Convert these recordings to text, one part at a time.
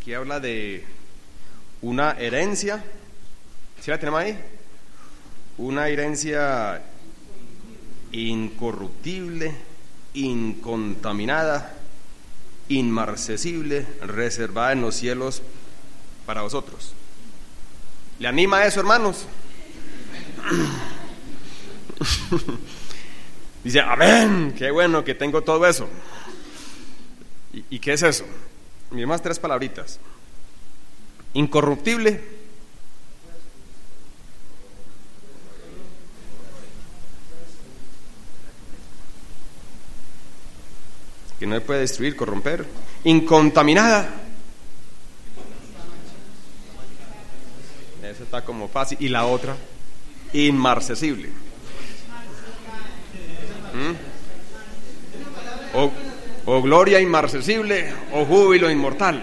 Aquí habla de una herencia. ¿Sí la tenemos ahí? Una herencia incorruptible, incontaminada, inmarcesible, reservada en los cielos para vosotros. ¿Le anima eso, hermanos? Dice, amén, qué bueno que tengo todo eso. ¿Y qué es eso? Miremos 3 palabritas. Incorruptible, que no se puede destruir, corromper. Incontaminada, eso está como fácil. Y la otra, inmarcesible. O gloria inmarcesible, o júbilo inmortal.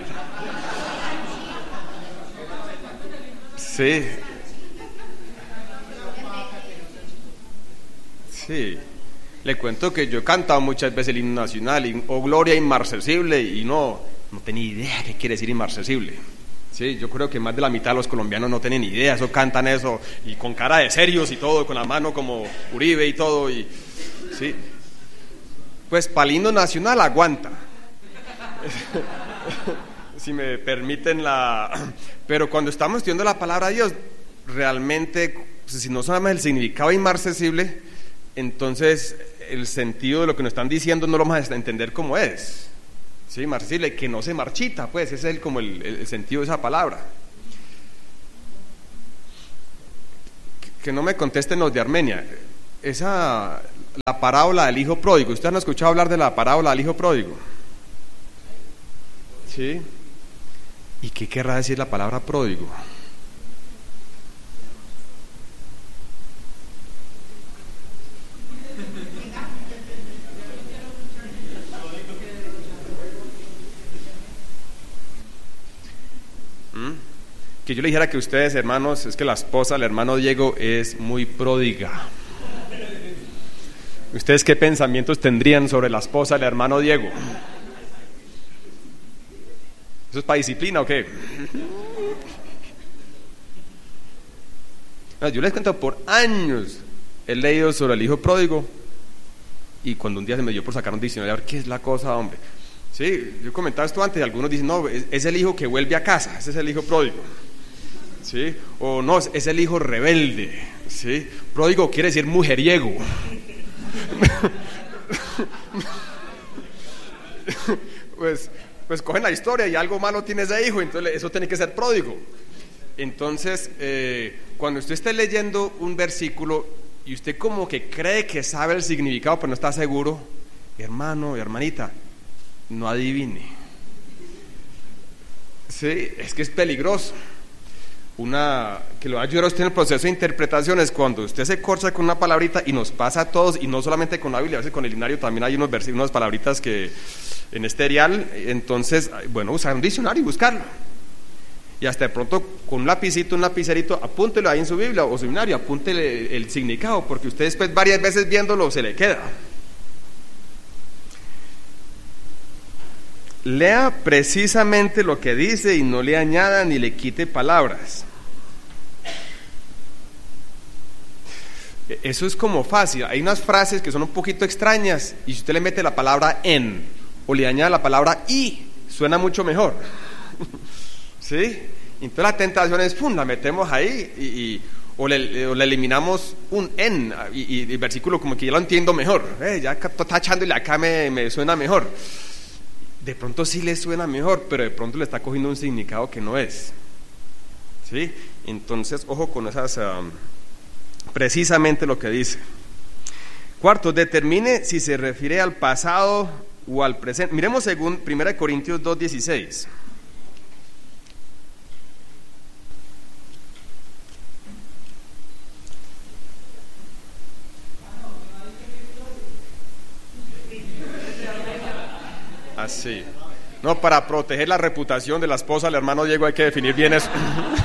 Sí. Sí. Le cuento que yo he cantado muchas veces el himno nacional, o gloria inmarcesible, y no tenía idea qué quiere decir inmarcesible. Sí, yo creo que más de la mitad de los colombianos no tienen idea, eso cantan eso, y con cara de serios y todo, con la mano como Uribe y todo, y sí. Pues para el himno nacional aguanta. Si me permiten pero cuando estamos estudiando la palabra de Dios, realmente, si no sabemos el significado inmarcesible, entonces el sentido de lo que nos están diciendo no lo vamos a entender como es. Sí, marcesible, que no se marchita, pues ese es como el sentido de esa palabra. Que no me contesten los de Armenia. La parábola del hijo pródigo. ¿Ustedes han escuchado hablar de la parábola del hijo pródigo? ¿Sí? ¿Y qué querrá decir la palabra pródigo? Que yo le dijera que ustedes, hermanos, es que la esposa del hermano Diego es muy pródiga. ¿Ustedes qué pensamientos tendrían sobre la esposa del hermano Diego? ¿Eso es para disciplina o qué? Yo les cuento, por años he leído sobre el hijo pródigo, y cuando un día se me dio por sacar un diccionario a ver qué es la cosa, hombre. Sí, yo comentaba esto antes, y algunos dicen, no, es el hijo que vuelve a casa, ese es el hijo pródigo. ¿Sí? O no, es el hijo rebelde. ¿Sí? Pródigo quiere decir mujeriego. Pues cogen la historia y algo malo tiene ese hijo, entonces eso tiene que ser pródigo. Entonces, cuando usted esté leyendo un versículo y usted como que cree que sabe el significado pero no está seguro, hermano, hermanita, no adivine. Sí, es que es peligroso. Que lo va a ayudar a usted en el proceso de interpretación es cuando usted se corcha con una palabrita, y nos pasa a todos, y no solamente con la Biblia, a veces con el diccionario también hay unas palabritas que en este erial, entonces, bueno, usar un diccionario y buscarlo, y hasta de pronto con un lapicerito, apúntelo ahí en su Biblia o su diccionario, apúntele el significado, porque usted después varias veces viéndolo se le queda. Lea precisamente lo que dice y no le añada ni le quite palabras. Eso es como fácil. Hay unas frases que son un poquito extrañas, y si usted le mete la palabra en o le añade la palabra y, suena mucho mejor. ¿Sí? Entonces la tentación es, la metemos ahí o le eliminamos un en, y el versículo como que ya lo entiendo mejor. Ya está echando y acá me suena mejor. De pronto sí le suena mejor, pero de pronto le está cogiendo un significado que no es. ¿Sí? Entonces, ojo con esas, precisamente lo que dice. Cuarto, determine si se refiere al pasado o al presente. Miremos según 1 Corintios 2:16. Así. No, para proteger la reputación de la esposa del hermano Diego hay que definir bien eso.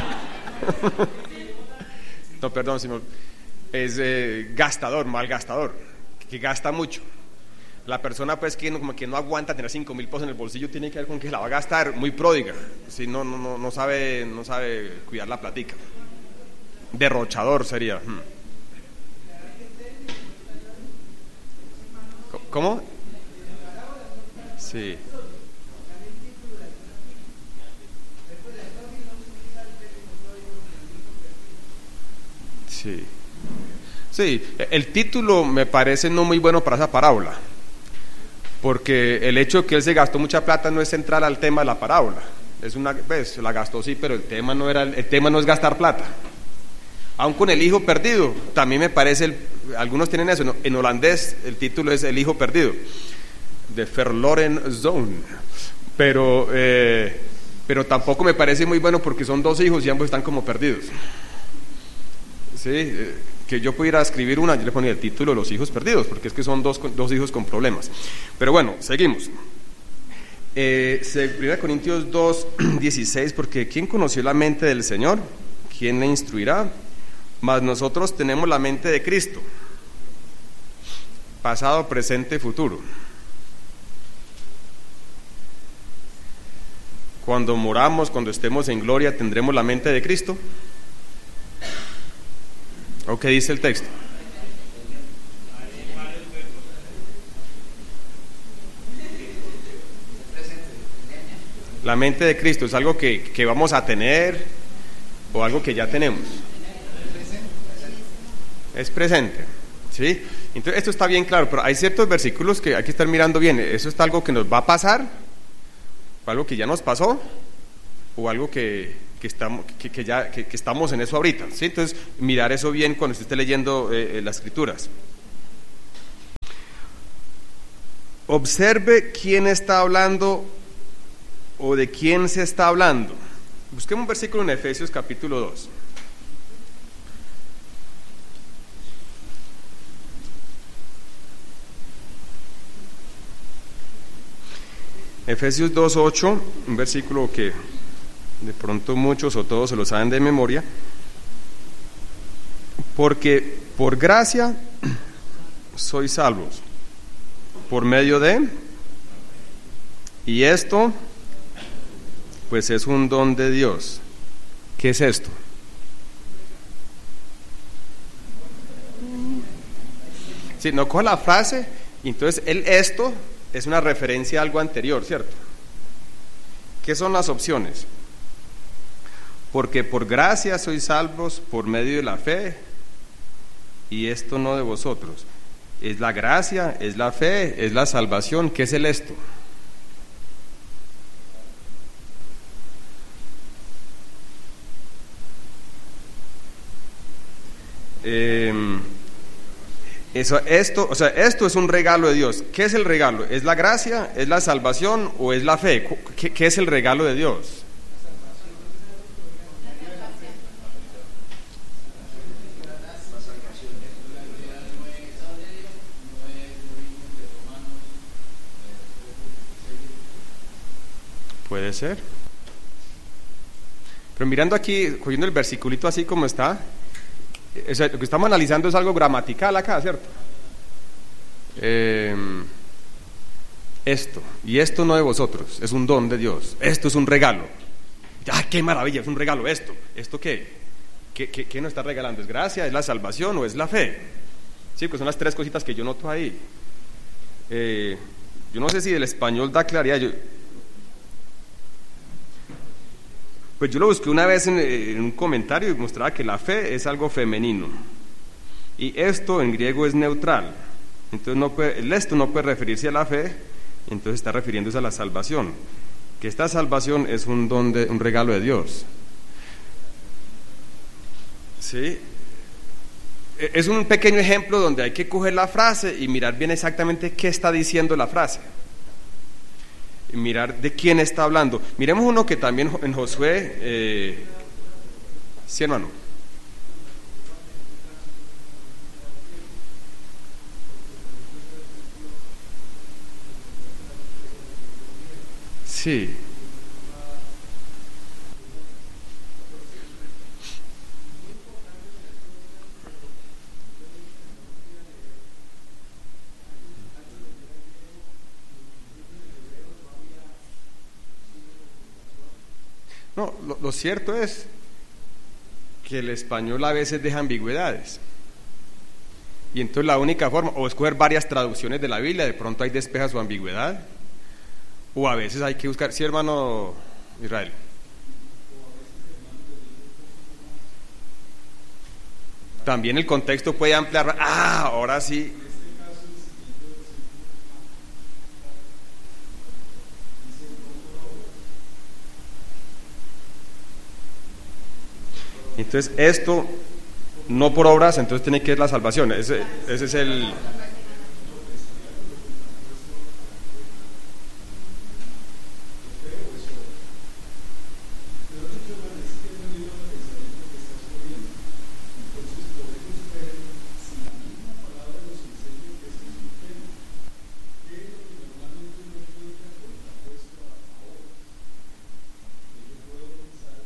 No, perdón, es gastador, malgastador, que gasta mucho. La persona pues que como que no aguanta tener 5.000 pesos en el bolsillo tiene que ver con que la va a gastar, muy pródiga, si no sabe cuidar la platica. Derrochador sería. ¿Cómo? Sí. Sí. Sí, el título me parece no muy bueno para esa parábola, porque el hecho de que él se gastó mucha plata no es central al tema de la parábola. Pues, la gastó sí, pero el tema no es gastar plata. Aún con el hijo perdido, también me parece, algunos tienen eso, en holandés el título es El hijo perdido, de Verloren Zoon, pero tampoco me parece muy bueno porque son dos hijos y ambos están como perdidos. Sí, que yo pudiera escribir yo le ponía el título Los hijos perdidos, porque es que son dos hijos con problemas. Pero bueno, seguimos. 1 Corintios 2:16, porque ¿quién conoció la mente del Señor? ¿Quién le instruirá? Mas nosotros tenemos la mente de Cristo, pasado, presente, futuro. Cuando moramos, cuando estemos en gloria, ¿tendremos la mente de Cristo? ¿O qué dice el texto? La mente de Cristo es algo que vamos a tener o algo que ya tenemos. Es presente, ¿sí? Entonces esto está bien claro, pero hay ciertos versículos que hay que estar mirando bien. ¿Eso es algo que nos va a pasar? ¿O algo que ya nos pasó? ¿O algo que estamos en eso ahorita? ¿Sí? Entonces mirar eso bien cuando usted esté leyendo las Escrituras. Observe quién está hablando o de quién se está hablando. Busquemos un versículo en Efesios capítulo 2. Efesios 2:8, un versículo que de pronto muchos o todos se lo saben de memoria. Porque por gracia sois salvos, por medio de, y esto pues es un don de Dios. ¿Qué es esto? Si no coge la frase, entonces esto es una referencia a algo anterior, ¿cierto? ¿Qué son las opciones? Porque por gracia sois salvos por medio de la fe, y esto no de vosotros. Es la gracia, es la fe, es la salvación. ¿Qué es el esto? Esto es un regalo de Dios. ¿Qué es el regalo? ¿Es la gracia? ¿Es la salvación? ¿O es la fe? ¿Qué es el regalo de Dios? Puede ser. Pero mirando aquí, cogiendo el versiculito así como está, lo que estamos analizando es algo gramatical acá, ¿cierto? Esto, y esto no de vosotros, es un don de Dios, esto es un regalo. ¡Ah, qué maravilla! Es un regalo esto. ¿Esto qué? ¿Qué nos está regalando? ¿Es gracia? ¿Es la salvación o es la fe? Sí, pues son las tres cositas que yo noto ahí. Yo no sé si el español da claridad. Pues yo lo busqué una vez en un comentario y mostraba que la fe es algo femenino. Y esto en griego es neutral. Entonces el esto no puede referirse a la fe, entonces está refiriéndose a la salvación. Que esta salvación es un don, un regalo de Dios. ¿Sí? Es un pequeño ejemplo donde hay que coger la frase y mirar bien exactamente qué está diciendo la frase. Y mirar de quién está hablando. Miremos uno que también en Josué, sí, hermano. Sí. No, lo cierto es que el español a veces deja ambigüedades. Y entonces la única forma, o escoger varias traducciones de la Biblia, de pronto ahí despeja su ambigüedad, o a veces hay que buscar, sí, hermano Israel. También el contexto puede ampliar. Ahora sí. Entonces esto no por obras, entonces tiene que ser la salvación. Ese es el